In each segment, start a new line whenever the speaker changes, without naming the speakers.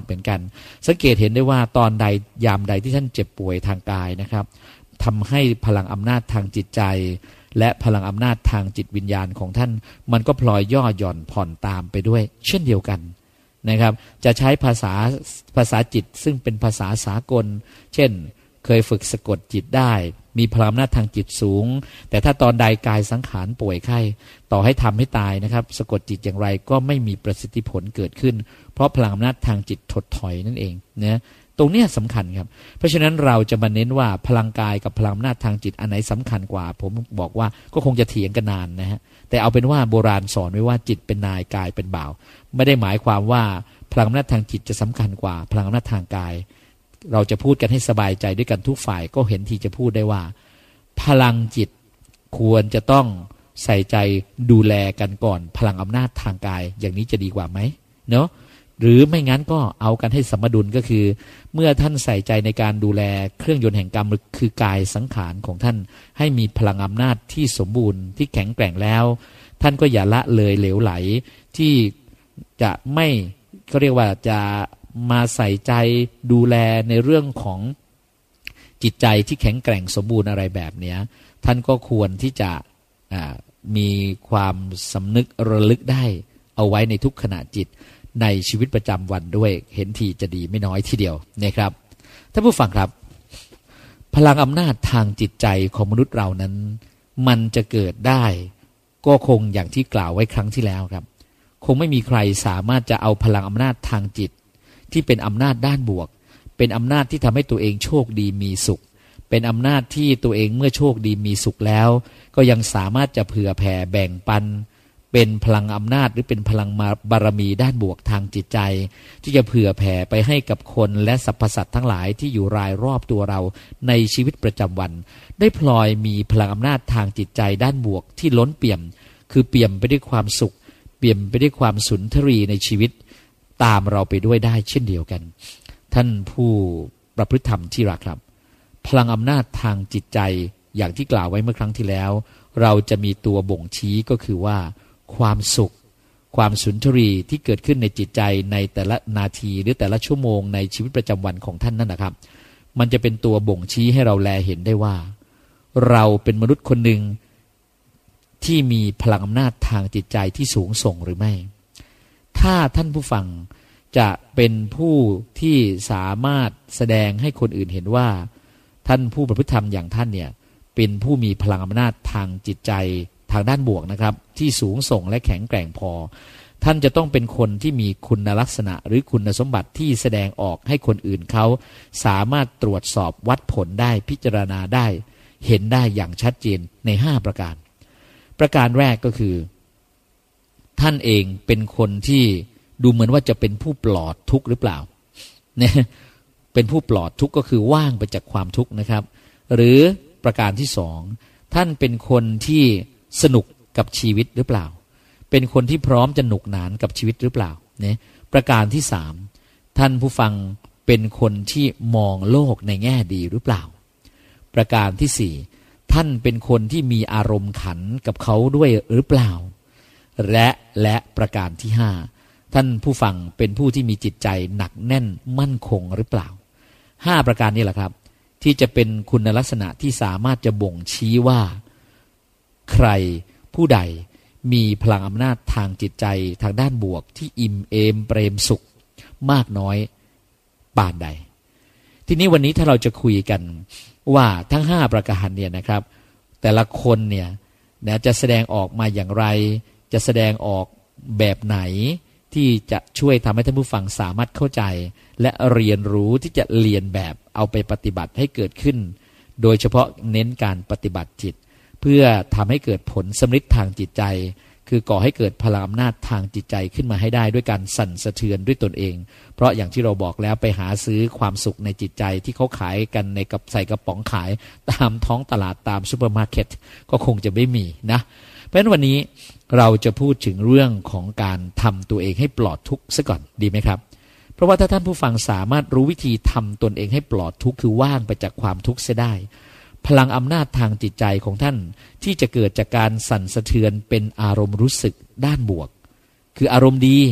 เหมือนกันสังเกตเห็นได้ว่าตอนใดยามใดที่ท่านเจ็บป่วยทางกายนะครับทำให้พลังอำนาจทางจิตใจและพลังอำนาจทางจิตวิญญาณของท่านมันก็พลอยย่อหย่อนผ่อนตามไปด้วยเช่นเดียวกันนะครับจะใช้ภาษาจิตซึ่งเป็นภาษาสากลเช่นเคยฝึกสะกดจิตได้มีพลังอำนาจทางจิตสูงแต่ถ้าตอนใดกายสังขารป่วยไข้ต่อให้ทำให้ตายนะครับสะกดจิตอย่างไรก็ไม่มีประสิทธิผลเกิดขึ้นเพราะพลังอำนาจทางจิตถดถอยนั่นเองนะตรงนี้สำคัญครับเพราะฉะนั้นเราจะมาเน้นว่าพลังกายกับพลังอำนาจทางจิตอันไหนสำคัญกว่าผมบอกว่าก็คงจะเถียงกันนานนะฮะแต่เอาเป็นว่าโบราณสอนไว้ว่าจิตเป็นนายกายเป็นบ่าวไม่ได้หมายความว่าพลังอำนาจทางจิตจะสำคัญกว่าพลังอำนาจทางกายเราจะพูดกันให้สบายใจด้วยกันทุกฝ่ายก็เห็นที่จะพูดได้ว่าพลังจิตควรจะต้องใส่ใจดูแลกันก่อนพลังอำนาจทางกายอย่างนี้จะดีกว่าไหมเนาะหรือไม่งั้นก็เอากันให้สมดุลก็คือเมื่อท่านใส่ใจในการดูแลเครื่องยนต์แห่งกรรมคือกายสังขารของท่านให้มีพลังอำนาจที่สมบูรณ์ที่แข็งแกร่งแล้วท่านก็อย่าละเลยเหลวไหลที่จะไม่เขาเรียกว่าจะมาใส่ใจดูแลในเรื่องของจิตใจที่แข็งแกร่งสมบูรณ์อะไรแบบนี้ท่านก็ควรที่จะมีความสำนึกระลึกได้เอาไว้ในทุกขณะจิตในชีวิตประจำวันด้วยเห็นทีจะดีไม่น้อยทีเดียวนะครับท่านผู้ฟังครับพลังอำนาจทางจิตใจของมนุษย์เรานั้นมันจะเกิดได้ก็คงอย่างที่กล่าวไว้ครั้งที่แล้วครับคงไม่มีใครสามารถจะเอาพลังอำนาจทางจิตที่เป็นอำนาจด้านบวกเป็นอำนาจที่ทำให้ตัวเองโชคดีมีสุขเป็นอำนาจที่ตัวเองเมื่อโชคดีมีสุขแล้วก็ยังสามารถจะเผื่อแผ่แบ่งปันเป็นพลังอำนาจหรือเป็นพลังบารมีด้านบวกทางจิตใจที่จะเผื่อแผ่ไปให้กับคนและสรรพสัตว์ทั้งหลายที่อยู่รายรอบตัวเราในชีวิตประจำวันได้พลอยมีพลังอำนาจทางจิตใจด้านบวกที่ล้นเปี่ยมคือเปี่ยมไปด้วยความสุขเปี่ยมไปด้วยความสุนทรีในชีวิตตามเราไปด้วยได้เช่นเดียวกันท่านผู้ประพฤติธรรมที่รักครับพลังอำนาจทางจิตใจอย่างที่กล่าวไว้เมื่อครั้งที่แล้วเราจะมีตัวบ่งชี้ก็คือว่าความสุขความสุนทรีที่เกิดขึ้นในจิตใจในแต่ละนาทีหรือแต่ละชั่วโมงในชีวิตประจำวันของท่านนั่นนะครับมันจะเป็นตัวบ่งชี้ให้เราแลเห็นได้ว่าเราเป็นมนุษย์คนหนึ่งที่มีพลังอำนาจทางจิตใจที่สูงส่งหรือไม่ถ้าท่านผู้ฟังจะเป็นผู้ที่สามารถแสดงให้คนอื่นเห็นว่าท่านผู้ประพฤติธรรมอย่างท่านเนี่ยเป็นผู้มีพลังอำนาจทางจิตใจทางด้านบวกนะครับที่สูงส่งและแข็งแกร่งพอท่านจะต้องเป็นคนที่มีคุณลักษณะหรือคุณสมบัติที่แสดงออกให้คนอื่นเขาสามารถตรวจสอบวัดผลได้พิจารณาได้เห็นได้อย่างชัดเจนใน5ประการประการแรกก็คือท่านเองเป็นคนที่ดูเหมือนว่าจะเป็นผู้ปลอดทุกข์หรือเปล่าเนี่ยเป็นผู้ปลอดทุกข์ก็คือว่างไปจากความทุกข์นะครับหรือประการที่2ท่านเป็นคนที่สนุกกับชีวิตหรือเปล่าเป็นคนที่พร้อมจะหนุกหนานกับชีวิตหรือเปล่าเนี่ยประการที่3ท่านผู้ฟังเป็นคนที่มองโลกในแง่ดีหรือเปล่าประการที่4ท่านเป็นคนที่มีอารมณ์ขันกับเขาด้วยหรือเปล่าและประการที่5ท่านผู้ฟังเป็นผู้ที่มีจิตใจหนักแน่นมั่นคงหรือเปล่า5ประการนี้แหละครับที่จะเป็นคุณลักษณะที่สามารถจะบ่งชี้ว่าใครผู้ใดมีพลังอำนาจทางจิตใจทางด้านบวกที่อิ่มเอมเปรมสุขมากน้อยปานใดทีนี้วันนี้ถ้าเราจะคุยกันว่าทั้ง5ประการเนี่ยนะครับแต่ละคนเนี่ยจะแสดงออกมาอย่างไรจะแสดงออกแบบไหนที่จะช่วยทำให้ท่านผู้ฟังสามารถเข้าใจและเรียนรู้ที่จะเรียนแบบเอาไปปฏิบัติให้เกิดขึ้นโดยเฉพาะเน้นการปฏิบัติจิตเพื่อทำให้เกิดผลสำฤทธิ์ทางจิตใจคือก่อให้เกิดพลังอำนาจทางจิตใจขึ้นมาให้ได้ด้วยการสั่นสะเทือนด้วยตนเองเพราะอย่างที่เราบอกแล้วไปหาซื้อความสุขในจิตใจที่เขาขายกันในกับใส่กระป๋องขายตามท้องตลาดตามซูเปอร์มาร์เก็ตก็คงจะไม่มีนะเพราะฉะนั้นวันนี้เราจะพูดถึงเรื่องของการทำตัวเองให้ปลอดทุกข์ซะก่อนดีไหมครับเพราะว่าถ้าท่านผู้ฟังสามารถรู้วิธีทำตนเองให้ปลอดทุกข์คือว่างไปจากความทุกข์เสียได้พลังอำนาจทางจิตใจของท่านที่จะเกิดจากการสั่นสะเทือนเป็นอารมณ์รู้สึกด้านบวกคืออารมณ์ดี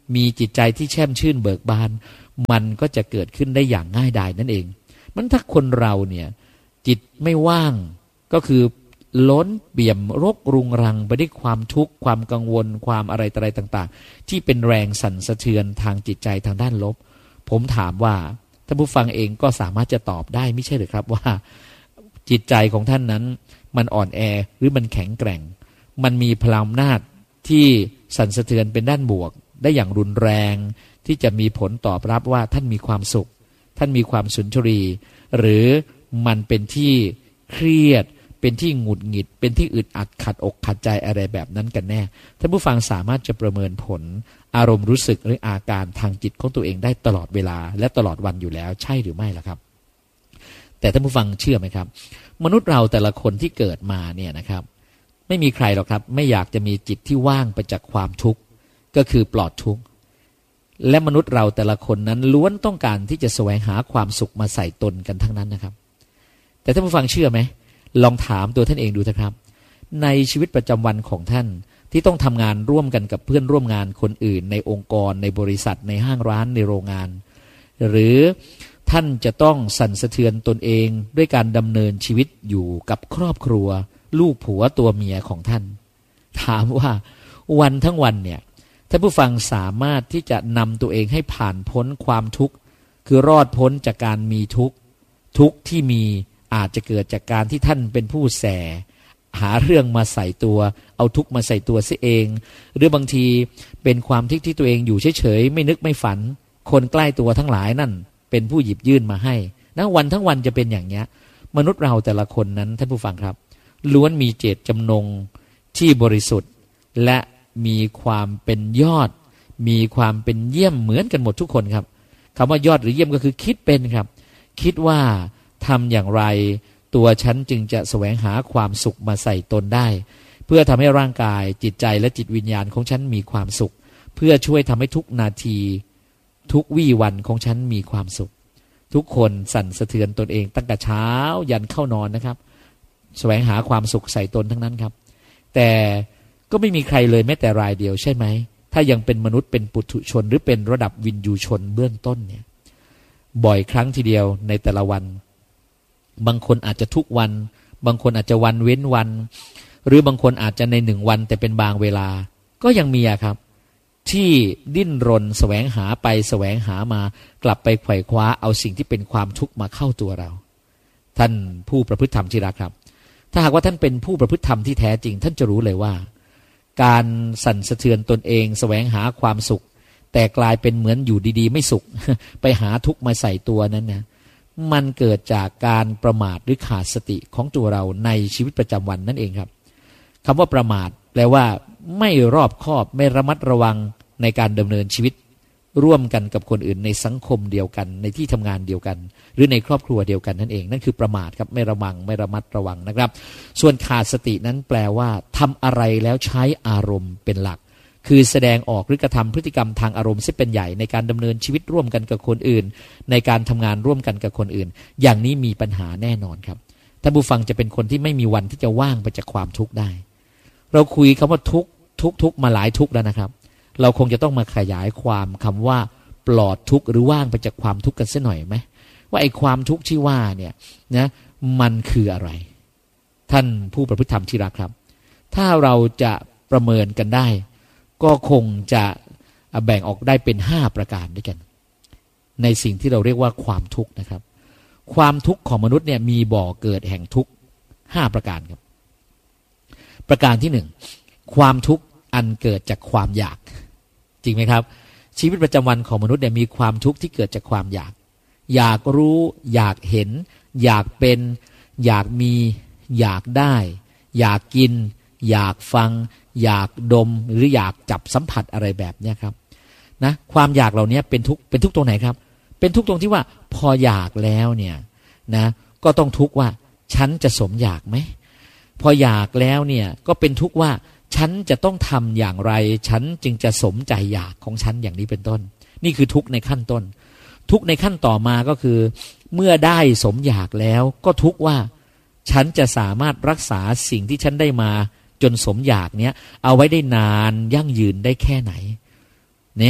มีจิตใจที่แช่มชื่นเบิกบานมันก็จะเกิดขึ้นได้อย่างง่ายดายนั่นเองมันถ้าคนเราเนี่ยจิตไม่ว่างก็คือล้นเปี่ยมรกรุงรังไปด้วยความทุกข์ความกังวลความอะไรต่างๆที่เป็นแรงสั่นสะเทือนทางจิตใจทางด้านลบผมถามว่าท่านผู้ฟังเองก็สามารถจะตอบได้ไม่ใช่หรือครับว่าจิตใจของท่านนั้นมันอ่อนแอหรือมันแข็งแกร่งมันมีพลังอำนาจที่สั่นสะเทือนเป็นด้านบวกได้อย่างรุนแรงที่จะมีผลตอบรับว่าท่านมีความสุขท่านมีความสุนทรีหรือมันเป็นที่เครียดเป็นที่หงุดหงิดเป็นที่อึดอัดขัดอกขัดใจอะไรแบบนั้นกันแน่ท่านผู้ฟังสามารถจะประเมินผลอารมณ์รู้สึกหรืออาการทางจิตของตัวเองได้ตลอดเวลาและตลอดวันอยู่แล้วใช่หรือไม่ล่ะครับแต่ท่านผู้ฟังเชื่อไหมครับมนุษย์เราแต่ละคนที่เกิดมาเนี่ยนะครับไม่มีใครหรอกครับไม่อยากจะมีจิตที่ว่างไปจากความทุกข์ก็คือปลอดทุกข์และมนุษย์เราแต่ละคนนั้นล้วนต้องการที่จะแสวงหาความสุขมาใส่ตนกันทั้งนั้นนะครับแต่ท่านผู้ฟังเชื่อไหมลองถามตัวท่านเองดูนะครับในชีวิตประจำวันของท่านที่ต้องทำงานร่วมกันกับเพื่อนร่วมงานคนอื่นในองค์กรในบริษัทในห้างร้านในโรงงานหรือท่านจะต้องสั่นสะเทือนตนเองด้วยการดำเนินชีวิตอยู่กับครอบครัวลูกผัวตัวเมียของท่านถามว่าวันทั้งวันเนี่ยท่านผู้ฟังสามารถที่จะนำตัวเองให้ผ่านพ้นความทุกข์คือรอดพ้นจากการมีทุกข์ที่มีอาจจะเกิดจากการที่ท่านเป็นผู้แสหาเรื่องมาใส่ตัวเอาทุกข์มาใส่ตัวเสียเองหรือบางทีเป็นความทุกข์ที่ตัวเองอยู่เฉยๆไม่นึกไม่ฝันคนใกล้ตัวทั้งหลายนั่นเป็นผู้หยิบยื่นมาให้นะวันทั้งวันจะเป็นอย่างนี้มนุษย์เราแต่ละคนนั้นท่านผู้ฟังครับล้วนมีเจตจำนงที่บริสุทธิ์และมีความเป็นยอดมีความเป็นเยี่ยมเหมือนกันหมดทุกคนครับคำว่ายอดหรือเยี่ยมก็คือคิดเป็นครับคิดว่าทำอย่างไรตัวฉันจึงจะแสวงหาความสุขมาใส่ตนได้เพื่อทำให้ร่างกายจิตใจและจิตวิญญาณของฉันมีความสุขเพื่อช่วยทำให้ทุกนาทีทุกวี่วันของฉันมีความสุขทุกคนสั่นสะเทือนตนเองตั้งแต่เช้ายันเข้านอนนะครับแสวงหาความสุขใส่ตนทั้งนั้นครับแต่ก็ไม่มีใครเลยแม้แต่รายเดียวใช่ไหมถ้ายังเป็นมนุษย์เป็นปุถุชนหรือเป็นระดับวินยูชนเบื้องต้นเนี่ยบ่อยครั้งทีเดียวในแต่ละวันบางคนอาจจะทุกวันบางคนอาจจะวันเว้นวันหรือบางคนอาจจะในหนึ่งวันแต่เป็นบางเวลาก็ยังมีครับที่ดิ้นรนแสวงหาไปแสวงหามากลับไปไขว่คว้าเอาสิ่งที่เป็นความทุกข์มาเข้าตัวเราท่านผู้ประพฤติธรรมที่รักครับถ้าหากว่าท่านเป็นผู้ประพฤติธรรมที่แท้จริงท่านจะรู้เลยว่าการสั่นสะเทือนตนเองแสวงหาความสุขแต่กลายเป็นเหมือนอยู่ดีๆไม่สุข ไปหาทุกข์มาใส่ตัวนั้นนะมันเกิดจากการประมาทหรือขาดสติของตัวเราในชีวิตประจำวันนั่นเองครับคำว่าประมาทแปลว่าไม่รอบคอบไม่ระมัดระวังในการดำเนินชีวิตร่วมกันกับคนอื่นในสังคมเดียวกันในที่ทำงานเดียวกันหรือในครอบครัวเดียวกันนั่นเองนั่นคือประมาทครับไม่ระวังไม่ระมัดระวังนะครับส่วนขาดสตินั้นแปลว่าทำอะไรแล้วใช้อารมณ์เป็นหลักคือแสดงออกหรือกระทำพฤติกรรมทางอารมณ์ซึ่งเป็นใหญ่ในการดำเนินชีวิตร่วมกันกับคนอื่นในการทำงานร่วมกันกับคนอื่นอย่างนี้มีปัญหาแน่นอนครับท่านผู้ฟังจะเป็นคนที่ไม่มีวันที่จะว่างไปจากความทุกข์ได้เราคุยคำว่าทุกข์มาหลายทุกข์แล้วนะครับเราคงจะต้องมาขยายความคำว่าปลอดทุกข์หรือว่างไปจากความทุกข์กันสักหน่อยไหมว่าไอ้ความทุกข์ที่ว่าเนี่ยนะมันคืออะไรท่านผู้ประพฤติธรรมที่รักครับถ้าเราจะประเมินกันได้ก็คงจะแบ่งออกได้เป็น5ประการด้วยกันในสิ่งที่เราเรียกว่าความทุกข์นะครับความทุกข์ของมนุษย์เนี่ยมีบ่อเกิดแห่งทุกข์5ประการครับประการที่1ความทุกข์อันเกิดจากความอยากจริงไหมครับชีวิตประจำวันของมนุษย์เนี่ยมีความทุกข์ที่เกิดจากความอยากอยากรู้อยากเห็นอยากเป็นอยากมีอยากได้อยากกินอยากฟังอยากดมหรืออยากจับสัมผัสอะไรแบบนี้ครับนะความอยากเหล่านี้เป็นทุกข์ตรงไหนครับเป็นทุกข์ตรงที่ว่าพออยากแล้วเนี่ยนะก็ต้องทุกข์ว่าฉันจะสมอยากไหมพออยากแล้วเนี่ยก็เป็นทุกข์ว่าฉันจะต้องทำอย่างไรฉันจึงจะสมใจอยากของฉันอย่างนี้เป็นต้นนี่คือทุกข์ในขั้นต้นทุกข์ในขั้นต่อมาก็คือเมื่อได้สมอยากแล้วก็ทุกข์ว่าฉันจะสามารถรักษาสิ่งที่ฉันได้มาจนสมอยากเนี้ยเอาไว้ได้นานยั่งยืนได้แค่ไหนเนี่ย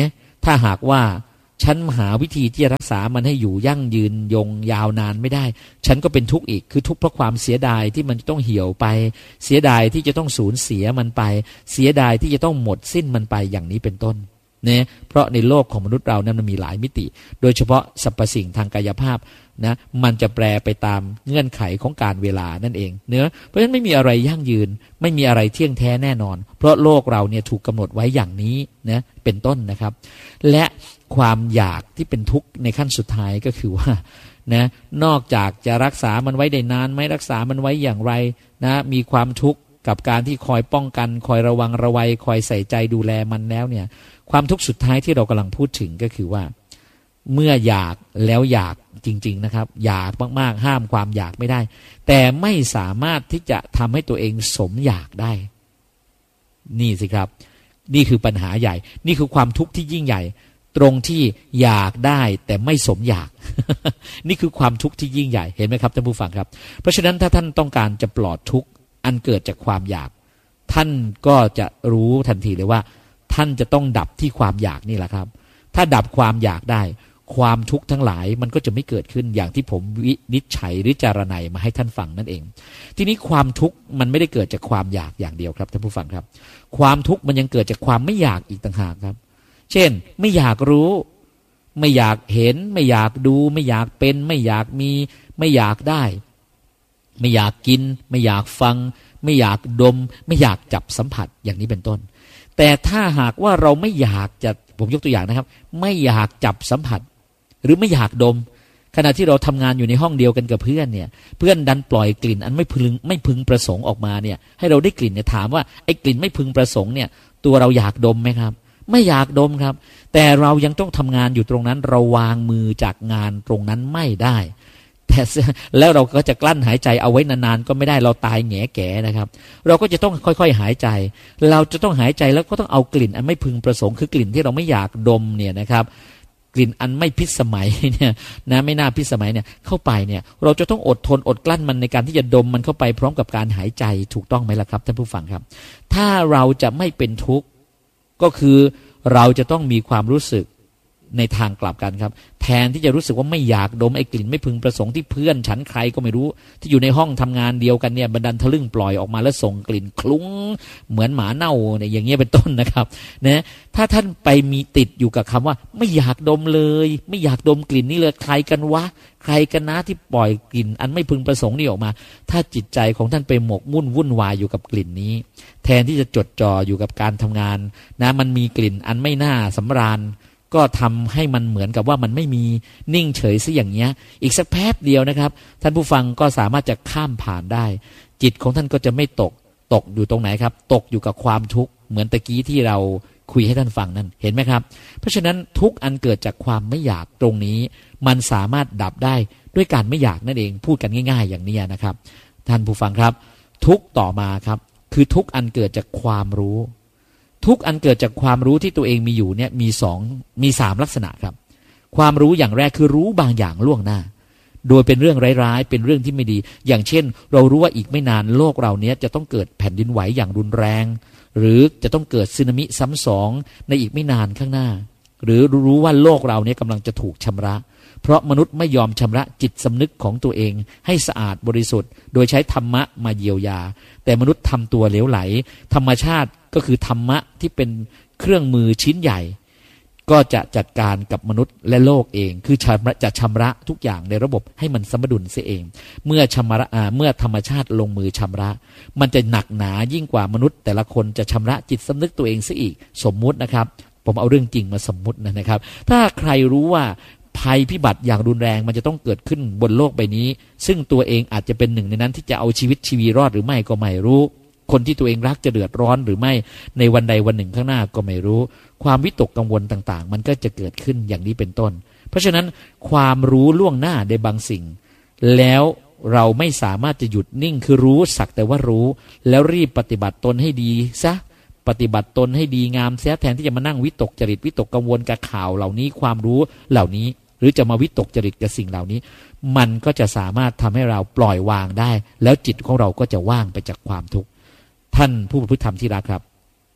ถ้าหากว่าฉันหาวิธีที่จะรักษามันให้อยู่ยั่งยืนยงยาวนานไม่ได้ฉันก็เป็นทุกข์อีกคือทุกข์เพราะความเสียดายที่มันจะต้องเหี่ยวไปเสียดายที่จะต้องสูญเสียมันไปเสียดายที่จะต้องหมดสิ้นมันไปอย่างนี้เป็นต้นเนี่ยเพราะในโลกของมนุษย์เรานั้นมันมีหลายมิติโดยเฉพาะสรรพสิ่งทางกายภาพนะมันจะแปรไปตามเงื่อนไขของการเวลานั่นเองเนื้อเพราะฉะนั้นไม่มีอะไรยั่งยืนไม่มีอะไรเที่ยงแท้แน่นอนเพราะโลกเราเนี่ยถูกกำหนดไว้อย่างนี้นะเป็นต้นนะครับและความอยากที่เป็นทุกข์ในขั้นสุดท้ายก็คือว่านะนอกจากจะรักษามันไว้ได้นานไม่รักษามันไว้อย่างไรนะมีความทุกข์กับการที่คอยป้องกันคอยระวังระวัยคอยใส่ใจดูแลมันแล้วเนี่ยความทุกข์สุดท้ายที่เรากำลังพูดถึงก็คือว่าเมื่ออยากแล้วอยากจริงๆนะครับอยากมากๆห้ามความอยากไม่ได้แต่ไม่สามารถที่จะทำให้ตัวเองสมอยากได้นี่สิครับนี่คือปัญหาใหญ่นี่คือความทุกข์ที่ยิ่งใหญ่ตรงที่อยากได้แต่ไม่สมอยาก นี่คือความทุกข์ที่ยิ่งใหญ่เห็นไหมครับท่านผู้ฟังครับเพราะฉะนั้นถ้าท่านต้องการจะปลอดทุกข์อันเกิดจากความอยากท่านก็จะรู้ทันทีเลยว่าท่านจะต้องดับที่ความอยากนี่แหละครับถ้าดับความอยากได้ความทุกข์ทั้งหลายมันก็จะไม่เกิดขึ้นอย่างที่ผมวินิจฉัยหรือจารณัยมาให้ท่านฟังนั่นเองทีนี้ความทุกข์มันไม่ได้เกิดจากความอยากอย่างเดียวครับท่านผู้ฟังครับความทุกข์มันยังเกิดจากความไม่อยากอีกต่างหากครับเช่นไม่อยากรู้ไม่อยากเห็นไม่อยากดูไม่อยากเป็นไม่อยากมีไม่อยากได้ไม่อยากกินไม่อยากฟังไม่อยากดมไม่อยากจับสัมผัสอย่างนี้เป็นต้นแต่ถ้าหากว่าเราไม่อยากจะผมยกตัวอย่างนะครับไม่อยากจับสัมผัสหรือไม่อยากดมขณะที่เราทำงานอยู่ในห้องเดียวกันกับเพื่อนเนี่ยเพื่อนดันปล่อยกลิ่นอันไม่พึงประสงค์ออกมาเนี่ยให้เราได้กลิ่นเนี่ยถามว่าไอ้กลิ่นไม่พึงประสงค์เนี่ยตัวเราอยากดมไหมครับไม่อยากดมครับแต่เรายังต้องทำงานอยู่ตรงนั้นเราวางมือจากงานตรงนั้นไม่ได้แต่แล้วเราก็จะกลั้นหายใจเอาไว้นานๆก็ไม่ได้เราตายแง่แก่นะครับเราก็จะต้องค่อยๆหายใจเราจะต้องหายใจแล้วก็ต้องเอากลิ่นอันไม่พึงประสงค์คือกลิ่นที่เราไม่อยากดมเนี่ยนะครับกลิ่นอันไม่พิสมัยเนี่ยนะไม่น่าพิสมัยเนี่ยเข้าไปเนี่ยเราจะต้องอดทนอดกลั้นมันในการที่จะดมมันเข้าไปพร้อมกับการหายใจถูกต้องไหมล่ะครับท่านผู้ฟังครับถ้าเราจะไม่เป็นทุกข์ก็คือเราจะต้องมีความรู้สึกในทางกลับกันครับแทนที่จะรู้สึกว่าไม่อยากดมไอ้กลิ่นไม่พึงประสงค์ที่เพื่อนฉันใครก็ไม่รู้ที่อยู่ในห้องทำงานเดียวกันเนี่ยบันดาลทะลึ่งปล่อยออกมาแล้วส่งกลิ่นคลุ้งเหมือนหมาเน่าเนี่ยอย่างเงี้ยเป็นต้นนะครับนะถ้าท่านไปมีติดอยู่กับคำว่าไม่อยากดมเลยไม่อยากดมกลิ่นนี่เลยใครกันวะใครกันนะที่ปล่อยกลิ่นอันไม่พึงประสงค์นี่ออกมาถ้าจิตใจของท่านไปหมกมุ่นวุ่นวายอยู่กับกลิ่นนี้แทนที่จะจดจ่ออยู่กับการทำงานนะมันมีกลิ่นอันไม่น่าสำราญก็ทำให้มันเหมือนกับว่ามันไม่มีนิ่งเฉยซะอย่างเงี้ยอีกสักแป๊บเดียวนะครับท่านผู้ฟังก็สามารถจะข้ามผ่านได้จิตของท่านก็จะไม่ตกอยู่ตรงไหนครับตกอยู่กับความทุกข์เหมือนตะกี้ที่เราคุยให้ท่านฟังนั่นเห็นไหมครับเพราะฉะนั้นทุกข์อันเกิดจากความไม่อยากตรงนี้มันสามารถดับได้ด้วยการไม่อยากนั่นเองพูดกันง่ายๆอย่างนี้นะครับท่านผู้ฟังครับทุกข์ต่อมาครับคือทุกข์อันเกิดจากความรู้ทุกอันเกิดจากความรู้ที่ตัวเองมีอยู่เนี่ยมีสามลักษณะครับความรู้อย่างแรกคือรู้บางอย่างล่วงหน้าโดยเป็นเรื่องร้ายๆเป็นเรื่องที่ไม่ดีอย่างเช่นเรารู้ว่าอีกไม่นานโลกเราเนี้ยจะต้องเกิดแผ่นดินไหวอย่างรุนแรงหรือจะต้องเกิดสึนามิซ้ำสองในอีกไม่นานข้างหน้าหรือรู้ว่าโลกเราเนี้ยกำลังจะถูกชำระเพราะมนุษย์ไม่ยอมชำระจิตสำนึกของตัวเองให้สะอาดบริสุทธิ์โดยใช้ธรรมะมาเยียวยาแต่มนุษย์ทำตัวเหลวไหลธรรมชาติก็คือธรรมะที่เป็นเครื่องมือชิ้นใหญ่ก็จะจัดการกับมนุษย์และโลกเองคือจะชำระทุกอย่างในระบบให้มันสมดุลเสียเองเมื่อธรรมชาติลงมือชำระมันจะหนักหนายิ่งกว่ามนุษย์แต่ละคนจะชำระจิตสำนึกตัวเองซะอีกสมมุตินะครับผมเอาเรื่องจริงมาสมมุตินะครับถ้าใครรู้ว่าภัยพิบัติอย่างรุนแรงมันจะต้องเกิดขึ้นบนโลกใบนี้ซึ่งตัวเองอาจจะเป็นหนึ่งในนั้นที่จะเอาชีวีรอดหรือไม่ก็ไม่รู้คนที่ตัวเองรักจะเดือดร้อนหรือไม่ในวันใดวันหนึ่งข้างหน้าก็ไม่รู้ความวิตกกังวลต่างๆมันก็จะเกิดขึ้นอย่างนี้เป็นต้นเพราะฉะนั้นความรู้ล่วงหน้าในบางสิ่งแล้วเราไม่สามารถจะหยุดนิ่งคือรู้สักแต่ว่ารู้แล้วรีบปฏิบัติตนให้ดีซะปฏิบัติตนให้ดีงามเสียแทนที่จะมานั่งวิตกจริตวิตกกังวลกับข่าวเหล่านี้ความรู้เหล่านี้หรือจะมาวิตกจริตกับสิ่งเหล่านี้มันก็จะสามารถทำให้เราปล่อยวางได้แล้วจิตของเราก็จะว่างไปจากความทุกข์ท่านผู้ประพฤติธรรมที่รักครับ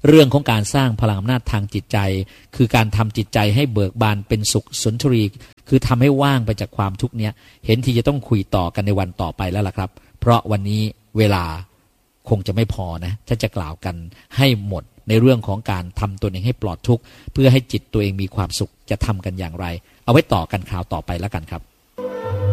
เรื่องของการสร้างพลังอำนาจทางจิตใจคือการทำจิตใจให้เบิกบานเป็นสุขสุนทรีคือทำให้ว่างไปจากความทุกข์เนี้ยเห็นที่จะต้องคุยต่อกันในวันต่อไปแล้วล่ะครับเพราะวันนี้เวลาคงจะไม่พอนะถ้าจะกล่าวกันให้หมดในเรื่องของการทำตัวเองให้ปลอดทุกข์เพื่อให้จิตตัวเองมีความสุขจะทำกันอย่างไรเอาไว้ต่อกันคราวต่อไปแล้วกันครับ